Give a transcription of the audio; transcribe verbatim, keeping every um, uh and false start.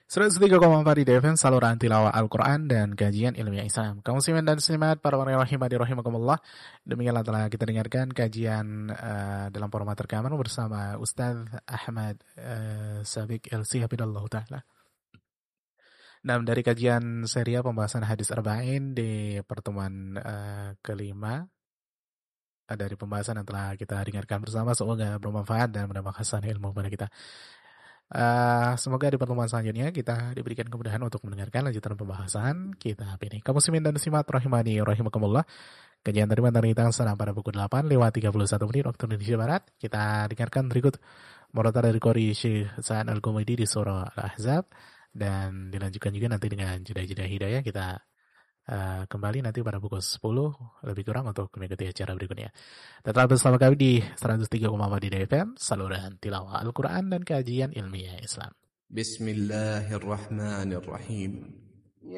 seratus tiga koma empat di D F M, saluran tilawah Al-Quran dan kajian ilmiah Islam. Kaum muslimin dan muslimat, para warga rahimani rahimakumullah. Demikianlah telah kita dengarkan kajian uh, dalam format rekaman bersama Ustaz Ahmad uh, Sabiq L C Hafidhahullah Ta'ala. Nah, dari kajian serial pembahasan hadis arba'in di pertemuan uh, kelima, dari pembahasan yang telah kita dengarkan bersama, semoga bermanfaat dan menambah hasanah ilmu kepada kita. Uh, semoga di pertemuan selanjutnya kita diberikan kemudahan untuk mendengarkan lanjutan pembahasan kitab ini. Kaum muslimin dan muslimat rahimani rahimakumullah. Kajian tadi mantan kita sedang pada pukul delapan lewat tiga puluh satu menit waktu Indonesia Barat. Kita dengarkan berikut murotal dari Qori Syekh Sa'ad Al-Ghumaidi di surah Al-Ahzab, dan dilanjutkan juga nanti dengan jeda-jeda hidayah. Kita Uh, kembali nanti pada pukul sepuluh lebih kurang untuk mengikuti acara berikutnya. Tetap bersama kami di seratus tiga koma empat di D F M, saluran tilawah Al-Quran dan kajian ilmiah Islam. Bismillahirrahmanirrahim.